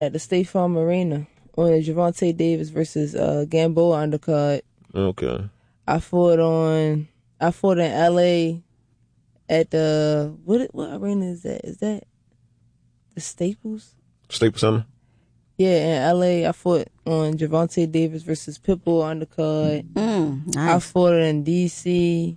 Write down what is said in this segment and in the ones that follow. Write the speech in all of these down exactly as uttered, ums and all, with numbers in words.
at the State Farm Arena on the Gervonta Davis versus uh, Gamboa undercard. Okay. I fought on. I fought in L A at the what? What arena is that? Is that the Staples? Staples Center. Yeah, in L A, I fought on Gervonta Davis versus Pitbull undercard. Mm, nice. I fought in D C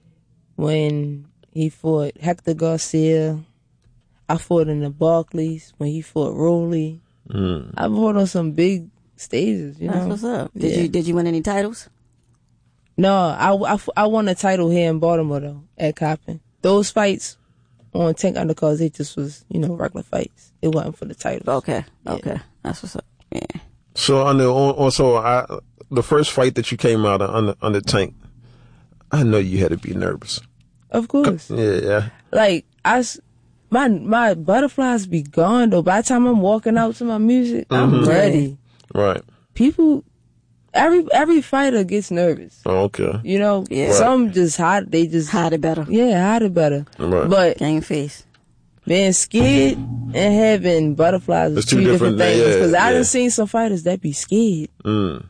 when he fought Hector Garcia. I fought in the Barclays when he fought Rolly. Mm. I fought on some big stages, you That's know. what's up. Did Yeah. you did you win any titles? No, I, I, I won a title here in Baltimore, though, at Coppin. Those fights on Tank undercards, they just was, you know, regular fights. It wasn't for the titles. Okay, Yeah. okay. That's what's up. Yeah. So under also, I, the first fight that you came out of under under Tank, I know you had to be nervous. Of course. Yeah, yeah. Like, I, s- my, my butterflies be gone, though. By the time I'm walking out to my music, I'm Mhm. ready. Right. People, every every fighter gets nervous. Oh, okay. You know, Yeah. some just hide, they just, Hide it better. yeah, hide it better. Right. But Game face. being scared and having butterflies is It's two, two different, different- things. yeah, Because I yeah. done seen some fighters that be scared. Mm.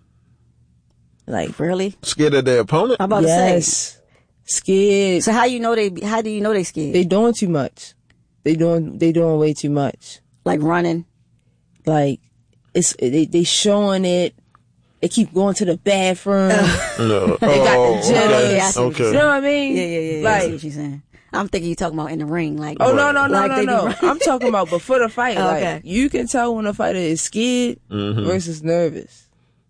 Like, Really? Scared of their opponent? I'm about to say. yes, scared. So how you know they? How do you know they scared? They doing too much. They doing they doing way too much. like running. Like, it's they they showing it. They keep going to the bathroom. No. They got Oh, the jitters. okay. Yeah, I see what Okay. You know what I mean? Yeah, yeah, yeah. yeah. I see Like, what you're saying. I'm thinking you talking about in the ring, like. oh no no no like no they be no! running. I'm talking about before the fight. Oh, Like, okay. you can tell when a fighter is scared Mhm. versus nervous.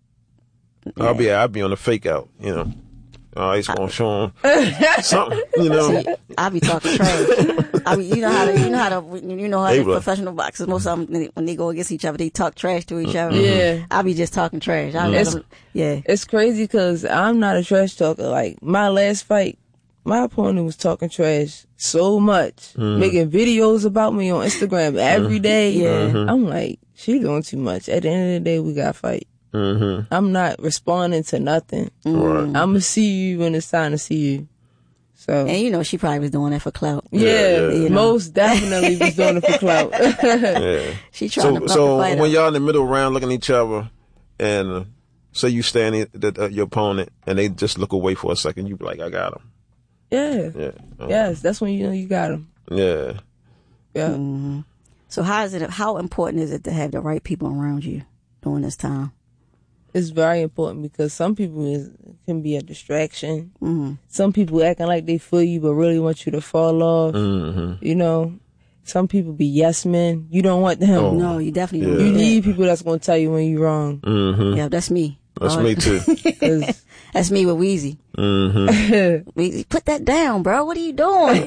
I'll be I'll be on the fake out, you know. Oh, he's gonna show him something, you know. I be talking trash. I mean, you know how to, you know how to, you know how They the will. professional boxers, most of them, when they go against each other, they talk trash to each other. Yeah. I be just talking trash. I let It's- them, yeah. It's crazy because I'm not a trash talker. Like, my last fight, my opponent was talking trash so much, making videos about me on Instagram every day. Yeah. I'm like, she doing too much. At the end of the day, we got to fight. Mm-hmm. I'm not responding to nothing. Right. I'm going to see you when it's time to see you. So, And you know, she probably was doing that for clout. yeah, yeah. You know. most definitely was doing it for clout. Yeah. She trying to So buck so the fight when up. y'all in the middle round looking at each other and uh, say you stand at the, uh, your opponent and they just look away for a second, you be like, I got him. Yeah. Yeah. Uh, Yes, that's when you know you got him. Yeah. Yeah. Mm-hmm. So how is it? How important is it to have the right people around you during this time? It's very important because some people is, can be a distraction. Mm-hmm. Some people acting like they feel you but really want you to fall off. Mm-hmm. You know, some people be yes men. You don't want them. Oh. No, you definitely don't. Yeah. You do need that. people that's going to tell you when you're wrong. Mm-hmm. Yeah, that's me. That's Oh, me too. 'Cause That's me with Weezy. Mm-hmm. Weezy, put that down, bro. What are you doing?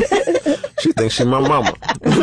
She thinks she my mama.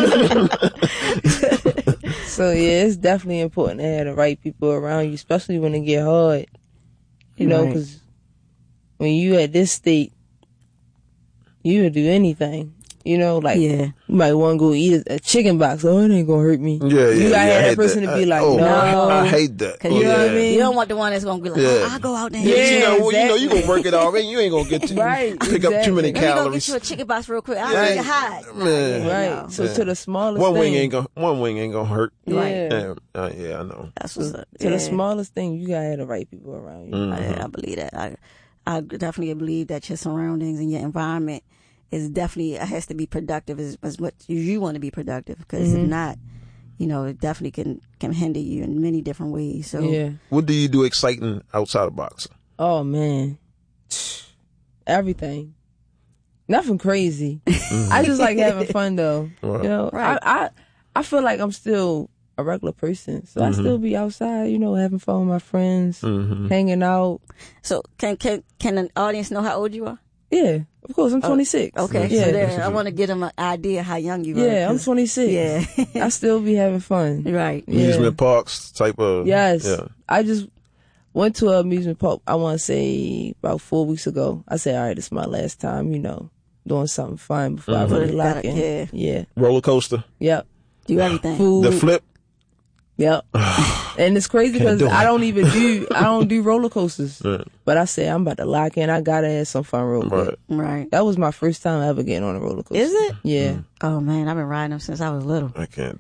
so yeah, it's definitely important to have the right people around you, especially when it get hard. You know, Right. because when you at this state, you would do anything. You know, like Yeah. you might want to go eat a, a chicken box. Oh, it ain't gonna hurt me. Yeah, yeah. You gotta yeah, I have that hate person to be like, oh, no. I, I hate that. Cause Oh, you know yeah. what I mean? You don't want the one that's gonna be like, Yeah. oh, I'll go out there. Yeah, and you know, well, you know, you exactly. gonna work it already. You ain't gonna get to Right, pick up too many exactly. Let me go get calories. you a chicken box real quick. I'll Right. make you hide. Man. Right. No. So Yeah. to the smallest One thing, wing ain't gonna one wing ain't gonna hurt. yeah. And, uh, yeah, I know. That's what's up. To Yeah. the smallest thing, you gotta have the right people around you. Mm. I, I believe that. I, I definitely believe that your surroundings and your environment is definitely it has to be productive as, as much as you want to be productive. Because Mm-hmm. if not, you know, it definitely can can hinder you in many different ways. So Yeah. What do you do exciting outside of boxing? Oh man, everything. Nothing crazy. I just like having fun though. Right. You know, Right. I, I I feel like I'm still a regular person, so I still be outside. You know, having fun with my friends, Mm-hmm. hanging out. so can can can an audience know how old you are? Yeah, of course. I'm twenty-six. Okay, Yeah. so then I want to get them an idea how young you are. Yeah, I'm 'cause- twenty-six. Yeah, I still be having fun. right. Yeah. Amusement parks type of. Yes. Yeah. I just went to an amusement park, I want to say about four weeks ago. I said, all right, this is my last time, you know, doing something fun before I really Mhm. lock Gotta- in. yeah. Yeah. Roller coaster. Yep. Do everything. Food. The flip. Yep. And it's crazy because do it. I don't even do, I don't do roller coasters. Right. But I said, I'm about to lock in. I got to have some fun real quick. Right. Right. That was my first time ever getting on a roller coaster. Is it? Yeah. Oh man, I've been riding them since I was little. I can't do.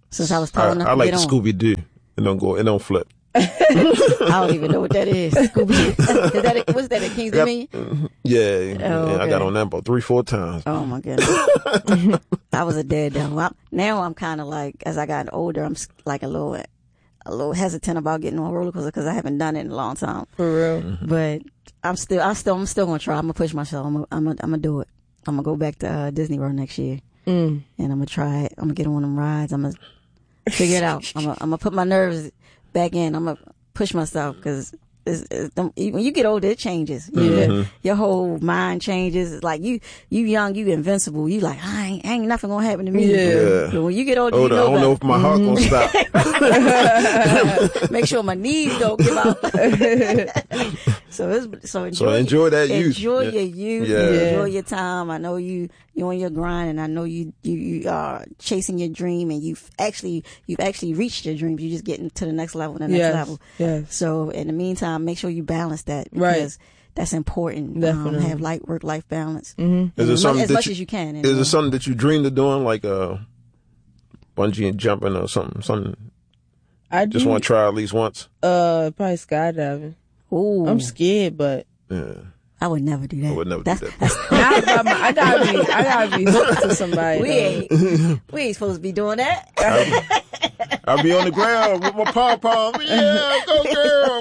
Since I was tall I, enough I to like get the on. Scooby Doo. It don't go. It don't flip. I don't even know what that is. Scooby. Is that a, what's that? A King's Dominion? Yeah, yeah, Oh, I got okay. on that about three, four times. Oh my goodness. I was a daredevil. I'm, now I'm kind of like, as I got older, I'm s- like a little, a little hesitant about getting on a roller coaster because I haven't done it in a long time. For real. Mm-hmm. But I'm still, I still, I'm still gonna try. I'm gonna push myself. I'm gonna, I'm gonna, I'm gonna do it. I'm gonna go back to uh, Disney World next year, Mm. and I'm gonna try it. I'm gonna get on them rides. I'm gonna figure it out. I'm gonna, I'm gonna put my nerves back in. I'm gonna push myself because it's, it's, them- when you get older, it changes. You Mm-hmm. get- your whole mind changes. It's like you, you young, you invincible. You like, I ain't, ain't nothing gonna happen to me. Yeah. Yeah. But when you get older, Oh, you I know don't know better. if my heart gonna stop. Make sure my knees don't give out. so it's so enjoy, So enjoy that youth. Enjoy Yeah. your youth. Yeah. Enjoy Yeah. your time. I know you you on your grind, and I know you you, you are chasing your dream, and you've actually you've actually reached your dreams. You're just getting to the next level, and the next Yes. level. Yes. So in the meantime, make sure you balance that Right. because that's important. Um, Definitely. have light work life balance. Mm-hmm. Is it as much, something as, that much you- as you can. Is anyway. it something that you dreamed of doing, like uh, bungee and jumping or something? Something I just do, want to try at least once. uh probably skydiving. Ooh, I'm scared, but Yeah, I would never do that. I would never that's, do that. That's, now I, got my, I gotta be I gotta be hooked to somebody. we though. ain't we ain't supposed to be doing that. I'll be on the ground with my pom pom. Yeah, go girl,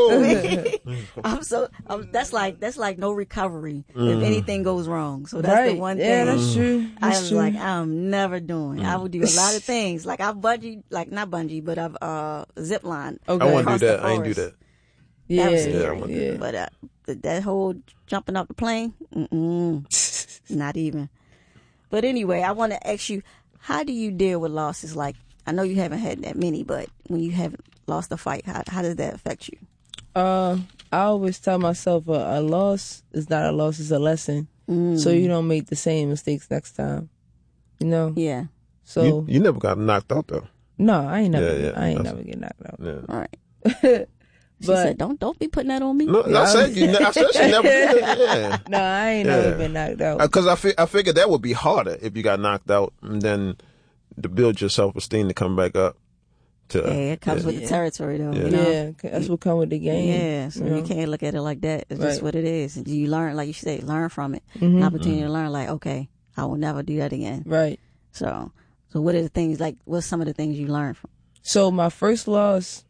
go. I'm so I'm, that's like that's like no recovery Mm. if anything goes wrong. So that's Right. the one Yeah, thing that's true. I That's was true. like I'm never doing. I will do a lot of things. Like I've bungee, like not bungee, but I've uh zip line. Okay. I want to Across do the that. I ain't do forest. that. yeah, That was Yeah, I scary. wanna do that. But uh, th- that whole jumping off the plane, mm-mm, not even. But anyway, I want to ask you, how do you deal with losses? Like I know you haven't had that many, but when you haven't lost a fight, how how does that affect you? Uh, I always tell myself a, a loss is not a loss; it's a lesson. Mm. So you don't make the same mistakes next time. You know. Yeah, So You, you never got knocked out though. no, I ain't never. Yeah, yeah, I ain't that's- never get knocked out. Yeah. all right. She But said, "Don't don't be putting that on me." No, I said you. ne- I said she never did it. Yeah. no, I ain't Yeah. never been knocked out. Because I, fi- I figured that would be harder if you got knocked out, and then to build your self esteem to come back up. To Yeah, it comes yeah. with the territory, though. Yeah. You know? Yeah, 'cause that's what come with the game. Yeah, so you you know? can't look at it like that. It's just Right. what it is. And you learn, like you say, learn from it. Mm-hmm. An opportunity to learn, like, okay, I will never do that again. Right. So, so what are the things, like, what's some of the things you learned from? So my first loss,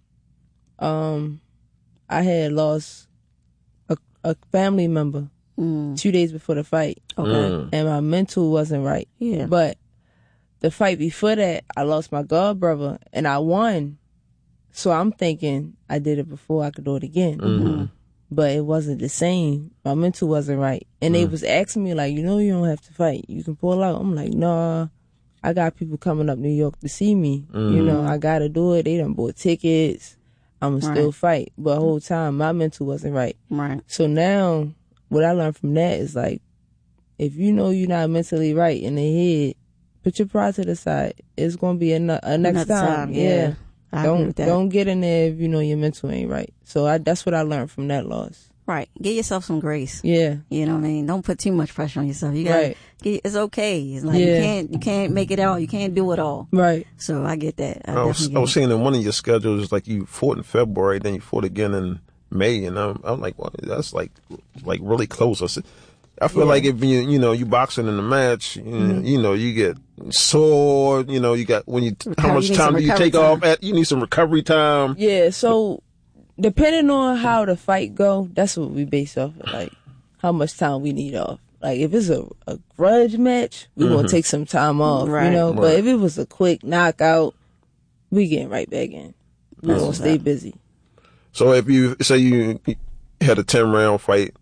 um, I had lost a, a family member Mm, two days before the fight, okay. Mm. and my mental wasn't right. Yeah. But the fight before that, I lost my god brother, and I won. So I'm thinking I did it before, I could do it again. Mm-hmm. But it wasn't the same. My mental wasn't right, and they was asking me like, you know, you don't have to fight. You can pull out. I'm like, nah. I got people coming up New York to see me. You know, I gotta do it. They done bought tickets. I'ma still Right. fight. But the whole time, my mental wasn't right. Right. So now, what I learned from that is like, if you know you're not mentally right in the head, put your pride to the side. It's gonna be a, no- a next Another time. time, Yeah. yeah. I agree Don't with that. don't get in there if you know your mental ain't right. So I, that's what I learned from that loss. Right. Give yourself some grace. Yeah. You know what I mean? Don't put too much pressure on yourself. You got Right. to it's okay. It's like you Yeah. can't you can't make it all. You can't do it all. Right. So I get that. I, I was, definitely I get was it. seeing in one of your schedules, like you fought in February, then you fought again in May, and I'm, I'm like, well, that's like, like really close. I said, I feel like if you, you know, you boxing in a match, you, Mm-hmm. you know, you get sore, you know, you got, when you, how Recovery, much you need time some do you recovery take off time. at? You need some recovery time. Yeah, so depending on how the fight go, that's what we base off of, like how much time we need off. Like if it's a, a grudge match, we gonna take some time off, Right. you know. But Right. if it was a quick knockout, we getting right back in. We gonna what's stay up. busy. So if you, say you had a ten round fight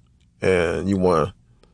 and you won,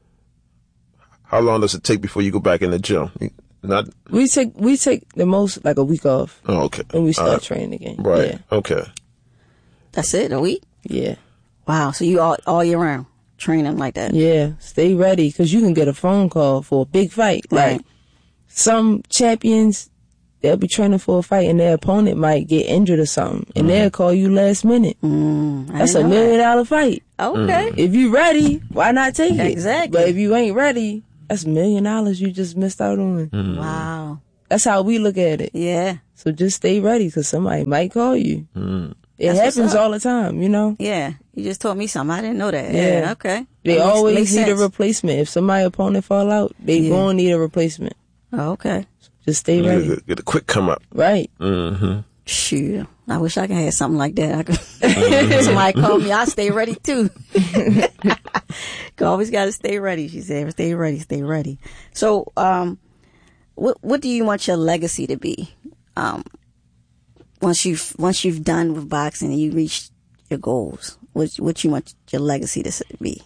how long does it take before you go back in the gym? You- Not, We take we take the most like a week off oh, okay. when we start All right. training again. Right. Okay. That's it. A week. Yeah, Wow. So you all all year round training like that. yeah, yeah. Stay ready because you can get a phone call for a big fight. Like Right. some champions, they'll be training for a fight and their opponent might get injured or something, and they'll call you last minute. Mm, I That's a didn't know million dollar fight. that. Okay. If you ready, why not take it? Exactly. But if you ain't ready, that's a million dollars you just missed out on. Wow. That's how we look at it. Yeah. So just stay ready because somebody might call you. Mm. It That's happens all the time, you know? Yeah. You just told me something. I didn't know that. Yeah. Yeah. Okay. They That makes- always makes need sense. a replacement. If somebody opponent fall out, they Yeah. gonna need a replacement. Oh, okay. Just stay Get ready. a, get a quick come up. Right. Mm-hmm. Shoot. I wish I could have something like that. I could, somebody call me, I stay ready too. Always got to stay ready. She said, stay ready, stay ready. So, um, what what do you want your legacy to be? Um, once you've once you've done with boxing and you reach your goals, what what you want your legacy to be?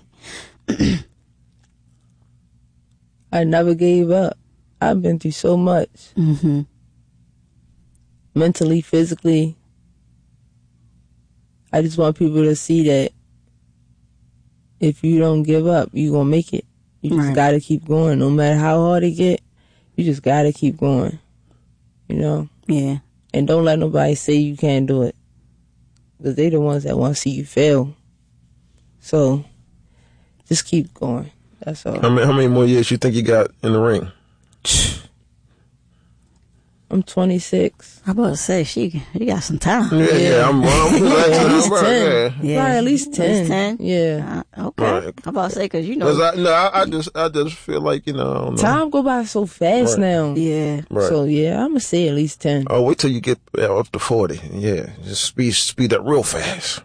I never gave up. I've been through so much. Mm-hmm. Mentally, physically. I just want people to see that if you don't give up, you gonna make it. You just Right. gotta keep going. No matter how hard it get, you just gotta keep going. You know? Yeah. And don't let nobody say you can't do it. Because they the ones that want to see you fail. So, just keep going. That's all. How many, how many more years you think you got in the ring? I'm twenty-six. I'm about to say, she, she got some time. Yeah, yeah. I'm, I'm, I'm At least I'm- ten. yeah. Probably at least ten. At least ten? Yeah. Uh, okay. Right. I'm about to say, because you know. 'Cause I, no, I, I just, I just feel like you know. I don't know. Time go by so fast Right. now. Yeah. Right. So, yeah, I'm going to say at least ten. Oh, wait till you get uh, up to forty. Yeah, just speed, speed up real fast.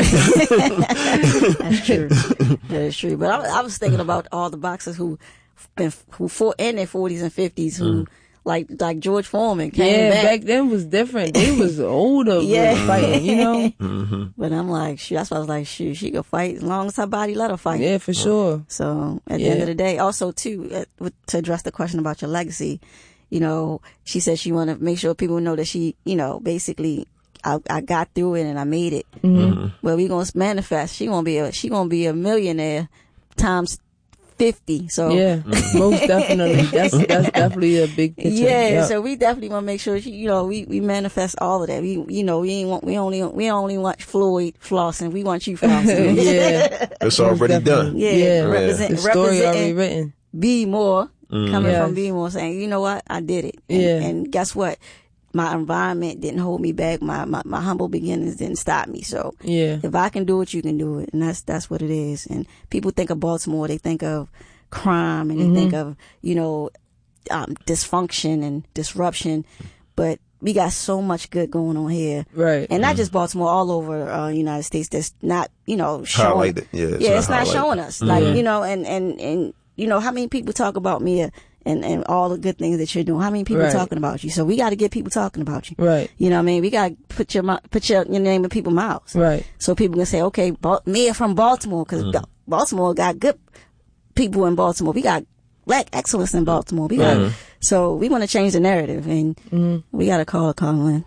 That's true. That is true. But I, I was thinking about all the boxers who been who fought in their forties and fifties who like like George Foreman came Yeah, back. back then was different. They was older Yeah. yeah. fighting, you know? Mm-hmm. But I'm like, shoot, that's why I was like, shoot, she could fight as long as her body let her fight. Yeah, for sure. So at the Yeah. end of the day, also too, uh, with, to address the question about your legacy, you know, she said she want to make sure people know that she, you know, basically, I, I got through it and I made it. Mm-hmm. Well, we gonna manifest. She gonna be a she gonna be a millionaire times fifty. So Yeah, most definitely. That's that's definitely a big picture. yeah, Yep. so we definitely want to make sure she, you know, we, we manifest all of that. We you know we ain't want we only we only want Floyd flossing. We want you flossing. yeah, It's already done. Yeah, Yeah. represent, the story already representing written. B more coming Yes. from B more saying, you know what, I did it. And, Yeah. and guess what? My environment didn't hold me back. My, my my humble beginnings didn't stop me. So Yeah, if I can do it, you can do it, and that's that's what it is. And people think of Baltimore, they think of crime, and they Mm-hmm. think of you know um, dysfunction and disruption, but we got so much good going on here, right. and not just Baltimore, all over uh, United States. That's not you know showing. Highlighted. Yeah, it's yeah, not it's not highlighted. showing us like Yeah. you know, and and and you know how many people talk about me. Uh, and, and all the good things that you're doing. How many people Right. talking about you? So we got to get people talking about you. Right, You know what I mean? We got to put your mou- put your, your name in people's mouths. right. So people can say, okay, Bal- Mia from Baltimore, because Baltimore got good people in Baltimore. We got black excellence in Baltimore. We got, so we want to change the narrative, and we got to call it Colin.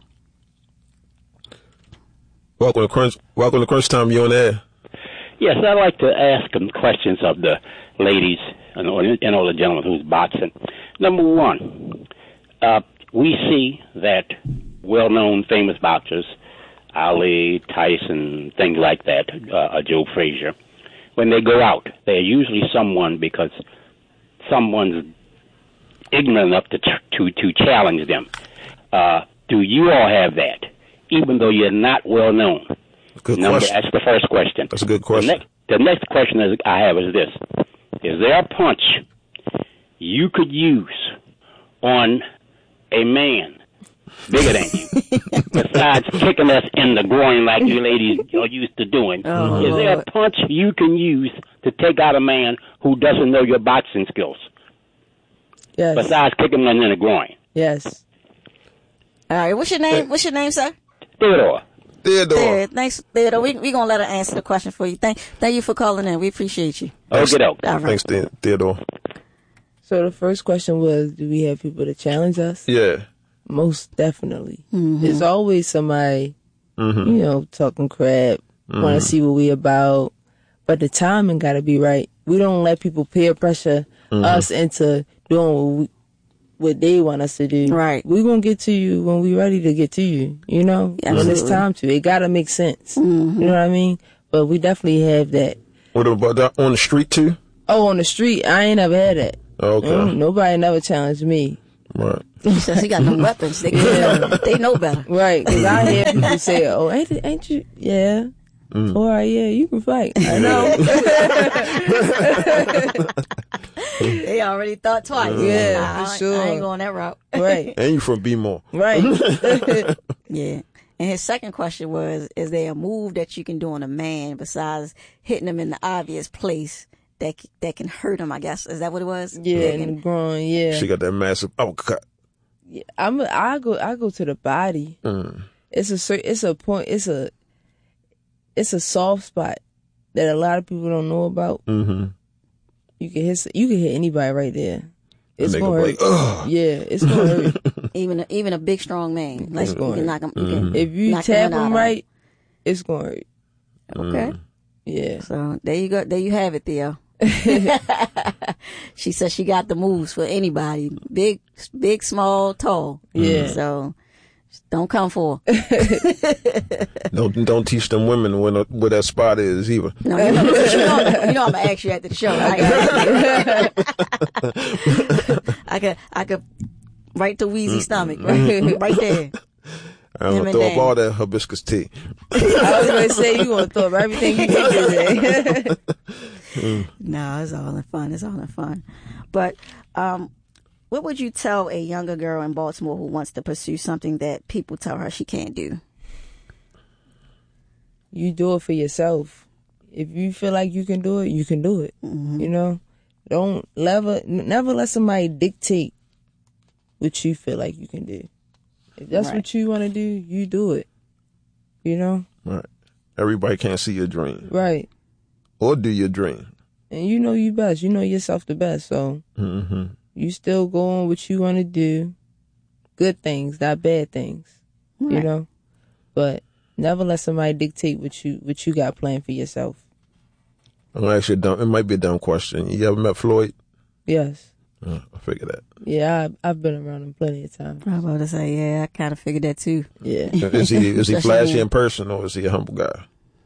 Welcome to Crunch. Welcome to Crunch Time. You on air? Yes, I'd like to ask them questions of the ladies and all, and all the gentlemen who's boxing. Number one, uh, we see that well-known famous boxers, Ali, Tyson, things like that, uh, Joe Frazier, when they go out, they're usually someone because someone's ignorant enough to to, to challenge them. Uh, do you all have that, even though you're not well-known? Good Number, question. that's the first question. That's a good The question. next, the next question is, I have is this. Is there a punch you could use on a man bigger than you, besides kicking us in the groin like you ladies are used to doing? Oh, is there a Lord. punch you can use to take out a man who doesn't know your boxing skills, Yes, besides kicking him in the groin? yes. All right, what's your name? What's your name, sir? Theodore. Theodore. Theodore. Thanks, Theodore. We we gonna let her answer the question for you. Thank thank you for calling in. We appreciate you. Okay, doke. All right. Thanks, The- Theodore. So the first question was, do we have people to challenge us? Yeah. Most definitely. Mm-hmm. There's always somebody, you know, talking crap, want to see what we about. But the timing got to be right. We don't let people peer pressure us into doing what, we, what they want us to do. Right. We're going to get to you when we're ready to get to you, you know, when it's Absolutely. time to. It got to make sense. Mm-hmm. You know what I mean? But we definitely have that. What about that on the street too? Oh, on the street, I ain't never had that. Okay. Mm, nobody never challenged me. Right. She says he got no weapons. They, know, they know better. Right, because I hear people say, oh, ain't, it, ain't you? Yeah. Mm. All right, yeah, you can fight. I know. They already thought twice. Yeah, nah, for I, sure. I ain't going that route. Right. And you from B-More. Right. Yeah. And his second question was, is there a move that you can do on a man besides hitting him in the obvious place that that can hurt him, I guess? Is that what it was? Yeah, can, in the groin, yeah. She got that massive uppercut. Yeah, I'm a, I go I go to the body. Mm. It's a cer- it's a point it's a it's a soft spot that a lot of people don't know about. Mm-hmm. You can hit you can hit anybody right there. It's gonna hurt. Like, yeah, it's gonna hurt. Even a, even a big strong man, like you can knock him. You Mm-hmm. can if you knock tap him him right, it's gonna hurt. Okay. Mm. Yeah. So there you go. There you have it, Theo. She says she got the moves for anybody, big, big, small, tall. Yeah. So don't come for her. don't don't teach them women when where that spot is either. No, you know, you know, you know I'm gonna ask you after the show. I, I could I could right to Wheezy stomach, right, right there. I'm gonna throw up all that hibiscus tea. I was gonna say you gonna throw up everything you can do there. No, it's all in fun. It's all in fun. But um, what would you tell a younger girl in Baltimore who wants to pursue something that people tell her she can't do? You do it for yourself. If you feel like you can do it, you can do it. Mm-hmm. You know, don't never never let somebody dictate what you feel like you can do. If that's right. what you want to do, you do it. You know? Right. Everybody can't see your dream. Right. Or do your dream. And you know you best. You know yourself the best. So mm-hmm. you still go on what you want to do. Good things, not bad things. Right. You know? But never let somebody dictate what you what you got planned for yourself. I'm gonna ask you a dumb, it might be a dumb question. You ever met Floyd? Yes. Uh, I figured that. Yeah, I, I've been around him plenty of times. I was about to say, yeah, I kind of figured that too. Yeah. Is he is he flashy in person or is he a humble guy?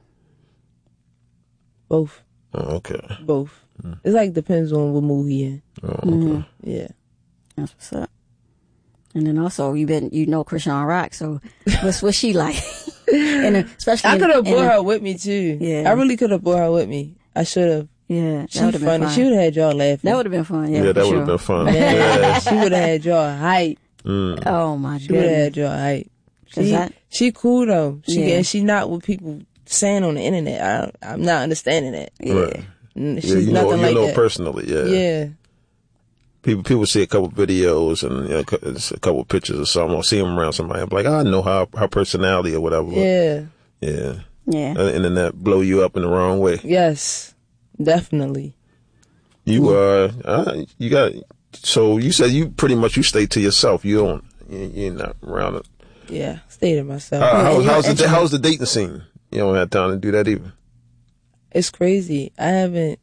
Both. Oh, okay. Both. Mm. It like depends on what mood he in. Oh, okay. Mm-hmm. Yeah. That's what's up. And then also you been you know Krishan Rock, so what's what's she like? And especially I could have in, brought in her a, with me too. Yeah. I really could have brought her with me. I should have. Yeah, she funny. Fun. She would have had y'all laughing. That would have been fun. Yeah, yeah that would sure. have been fun. Yeah, yeah. She would have had y'all hype. Mm. Oh my god, she would have had y'all hype. She that? she cool though. She yeah. and she not what people saying on the internet. I, I'm not understanding that. Yeah, right. She's yeah, you nothing know, you like know that. personally. Yeah, yeah. People people see a couple videos and you know, a couple pictures or something, or see them around somebody. I'm like, I know her her personality or whatever. Yeah, yeah. yeah, and then that blow you up in the wrong way. Yes, definitely. You uh, uh, you got. So you said you pretty much you stay to yourself. You don't. You, you're not around it. Yeah, stay to myself. Uh, how, yeah, how's the how's the dating scene? You don't have time to do that either. It's crazy. I haven't.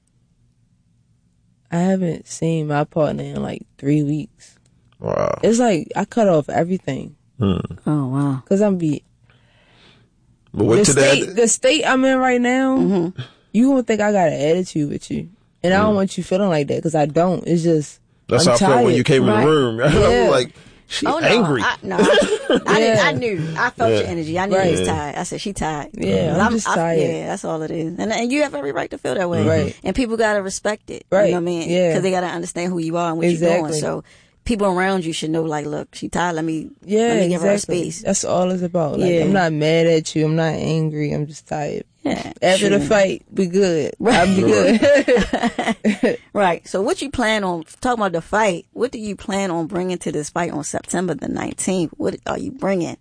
I haven't seen my partner in like three weeks. Wow. It's like I cut off everything. Hmm. Oh wow. Cause I'm be. But wait the to state, that. the state I'm in right now, mm-hmm. you gonna think I got an attitude with you, and mm. I don't want you feeling like that because I don't. It's just that's I'm how tired. I felt when you came right. in the room. I Yeah. was like, she oh, no. angry. I, no, I, I, yeah. I knew. I felt yeah. your energy. I knew right. you was tired. I said she tired. Yeah, I'm, I'm just I, tired. yeah, that's all it is. And and you have every right to feel that way. Mm-hmm. Right. And people gotta respect it. Right. You know what I mean? Yeah. Because they gotta understand who you are and what exactly. you're doing. So people around you should know, like, look, she tired. Let me. Yeah, let me give exactly. her space. That's all it's about. Like, yeah. I'm not mad at you. I'm not angry. I'm just tired. Yeah. After sure. the fight, we good. Right. I'll be good. Right. So what you plan on, talking about the fight, what do you plan on bringing to this fight on September the nineteenth? What are you bringing?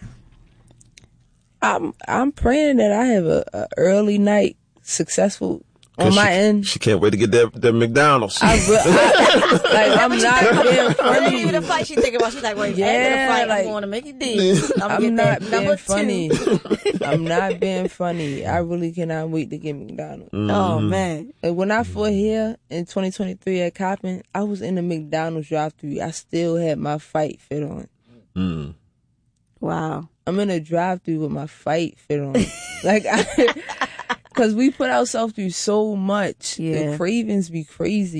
I'm I'm praying that I have a, a early night successful on my she, end. She can't wait to get that, that McDonald's. I, I, like, I'm not being funny. Even the fight she thinking about, she's like, wait, yeah, after the fight, like, I'm going to make it deep. I'm, I'm get not that being number funny. Two. I'm not being funny. I really cannot wait to get McDonald's. Mm-hmm. Oh, man. And when I fought here in twenty twenty-three at Coppin, I was in the McDonald's drive-thru. I still had my fight fit on. Mm. Wow. I'm in a drive-thru with my fight fit on. Like, I... Because we put ourselves through so much. Yeah. The cravings be crazy.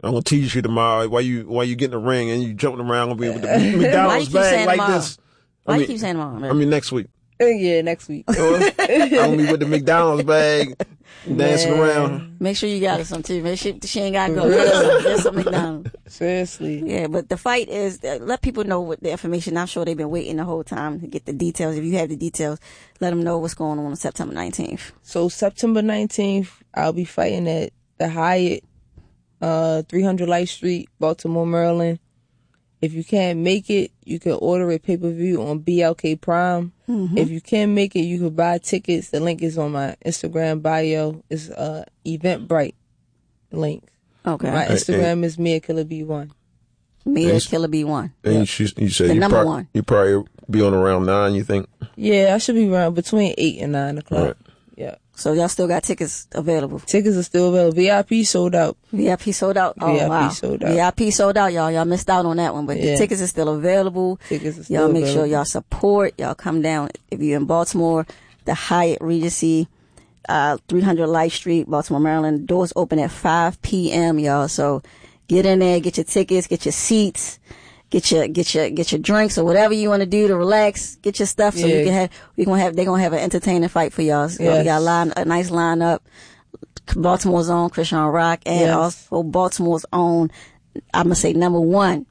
I'm gonna teach you tomorrow while you while you get in the ring and you jumping around with the McDonald's bag like tomorrow? this. Why I mean, you keep saying tomorrow? Man? I mean next week. Yeah, next week. I'm gonna be with the McDonald's bag, dancing Man. around. Make sure you got her some too. Make sure she ain't gotta go. Get some, get some McDonald's. Seriously. Yeah, but the fight is uh, let people know what the information. I'm sure they've been waiting the whole time to get the details. If you have the details, let them know what's going on on September nineteenth. So September nineteenth, I'll be fighting at the Hyatt, uh, three hundred Light Street, Baltimore, Maryland. If you can't make it, you can order a pay-per-view on B L K Prime. Mm-hmm. If you can't make it, you can buy tickets. The link is on my Instagram bio. It's uh, Eventbrite link. Okay. My Hey, Instagram hey. is Mia Killer B one. Mia Yes. Killer B one. And Yep. you, you said The you, number prob- one. you probably be on around nine. You think? Yeah, I should be around between eight and nine o'clock. All right. Yeah. So y'all still got tickets available. Tickets are still available. V I P sold out. V I P sold out. Oh V I P wow. sold out. V I P sold out, y'all. Y'all missed out on that one, but the Yeah. tickets are still available. Tickets are still Y'all make available. sure y'all support. Y'all come down if you're in Baltimore. The Hyatt Regency, uh, three hundred Light Street, Baltimore, Maryland. Doors open at five p.m. Y'all. So get in there, get your tickets, get your seats. Get your get your get your drinks or whatever you want to do to relax. Get your stuff so Yeah. you can have we gonna have they gonna have an entertaining fight for y'all. So Yes. we got a line a nice lineup. Baltimore's own Christian Rock and Yes. also Baltimore's own. I'm gonna say number one,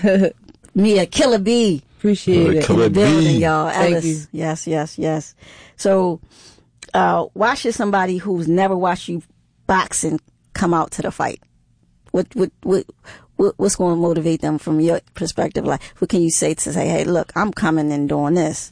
Mia Killer B Appreciate Killer it. Killer in the building, B. y'all. Thank Ellis. you. Yes, yes, yes. So, uh, why should somebody who's never watched you boxing come out to the fight? What what what? What, what's going to motivate them from your perspective? Like, what can you say to say, hey, look, I'm coming and doing this?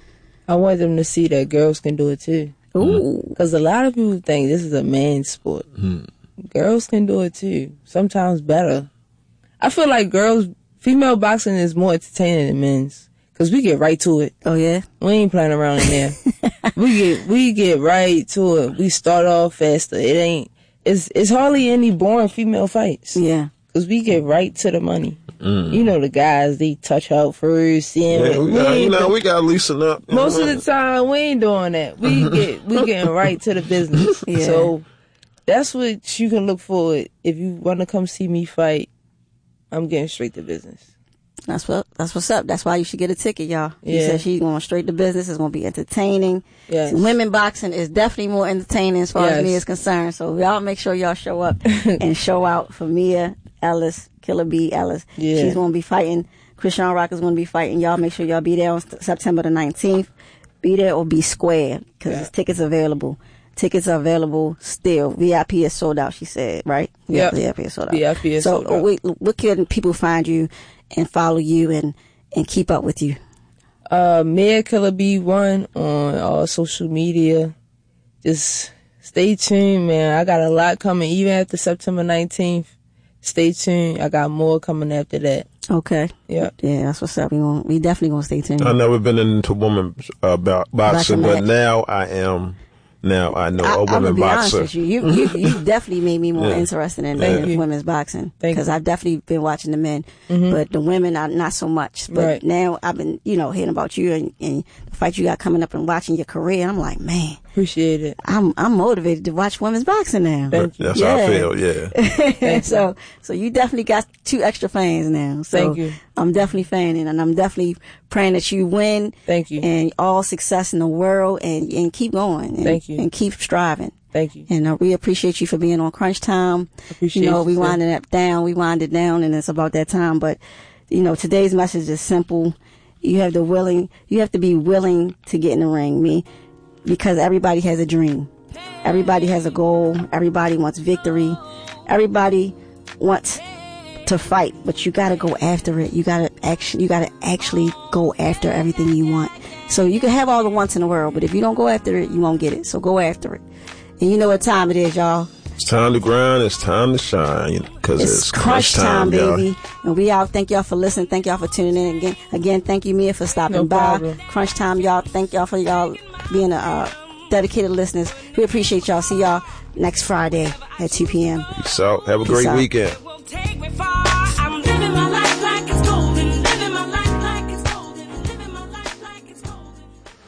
I want them to see that girls can do it too. Ooh. Because a lot of people think this is a man's sport. Hmm. Girls can do it too. Sometimes better. I feel like girls, female boxing is more entertaining than men's. Because we get right to it. Oh, yeah? We ain't playing around in there. we get we get right to it. We start off faster. It ain't, it's, it's hardly any boring female fights. Yeah. Because we get right to the money. Mm. You know the guys, they touch out first. Seeing Yeah, we got, you know, we got to loosen up. you Most know. of the time, we ain't doing that. We get we getting right to the business. Yeah. So that's what you can look for if you want to come see me fight. I'm getting straight to business. That's what that's what's up. That's why you should get a ticket, y'all. She Yeah. said she's going straight to business. It's going to be entertaining. Yes. Women boxing is definitely more entertaining as far Yes. as me is concerned. So y'all make sure y'all show up and show out for Mia Ellis, Killer B Ellis. Yeah. She's going to be fighting. Christian Rock is going to be fighting. Y'all make sure y'all be there on September the nineteenth. Be there or be square because Yeah. there's tickets available. Tickets are available still. V I P is sold out, she said, right? Yep. V I P is sold out. V I P is so sold out. wait, what can people find you and follow you and, and keep up with you? Uh, Mia Killer B one on all social media. Just stay tuned, man. I got a lot coming even after September nineteenth. Stay tuned. I got more coming after that. Okay. Yeah. Yeah, that's what's up. We gonna, we definitely gonna stay tuned. I've never been into women uh, bo- boxing, Boxing but match. now I am. Now I know I, a I'm gonna woman be honest boxer. with you. You, you, you definitely made me more Yeah. interested in, Thank in you. women's boxing Thank because you. I've definitely been watching the men, but the women are not so much. But Right. now I've been, you know, hearing about you and, and the fight you got coming up and watching your career. And I'm like, man, Appreciate it. I'm I'm motivated to watch women's boxing now. Thank you. That's how I Yeah. feel. Yeah. so so you definitely got two extra fans now. So Thank you. I'm definitely fanning and I'm definitely praying that you win. Thank you. And all success in the world and, and keep going. And, Thank you. And keep striving. Thank you. And uh, we appreciate you for being on Crunch Time. Appreciate you know, you, we sir. winding it down. We wind it down and it's about that time. But, you know, today's message is simple. You have the willing, you have to be willing to get in the ring, me, because everybody has a dream. Everybody has a goal. Everybody wants victory. Everybody wants to fight, but you gotta go after it. You gotta actually, you gotta actually go after everything you want. So you can have all the wants in the world, but if you don't go after it, you won't get it. So go after it. And you know what time it is, y'all. It's time to grind. It's time to shine. Because It's, it's, crunch time, y'all. baby. And we out. Thank y'all for listening. Thank y'all for tuning in again. Again, thank you, Mia, for stopping No by. problem. Crunch time, y'all. Thank y'all for y'all being a, uh, dedicated listeners. We appreciate y'all. See y'all next Friday at two p.m. Peace out. Have a Peace great out. weekend. Won't take me far. I'm living my life like it's golden. Living my life like it's golden. Living my life like it's golden.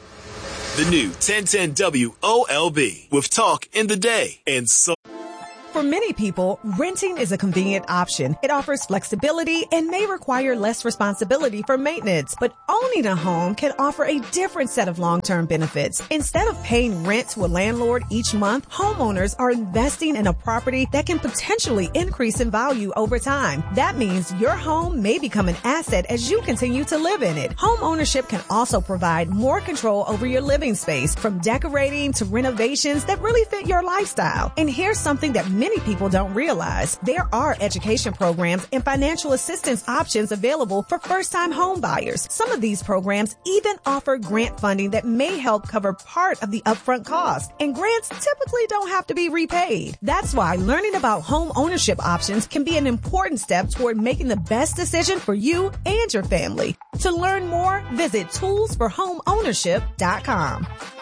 The new ten ten W O L B with Talk in the Day and so. For many people, renting is a convenient option. It offers flexibility and may require less responsibility for maintenance. But owning a home can offer a different set of long-term benefits. Instead of paying rent to a landlord each month, homeowners are investing in a property that can potentially increase in value over time. That means your home may become an asset as you continue to live in it. Home ownership can also provide more control over your living space, from decorating to renovations that really fit your lifestyle. And here's something that many people don't realize. There are education programs and financial assistance options available for first-time home buyers. Some of these programs even offer grant funding that may help cover part of the upfront cost. And grants typically don't have to be repaid. That's why learning about home ownership options can be an important step toward making the best decision for you and your family. To learn more, visit tools for home ownership dot com.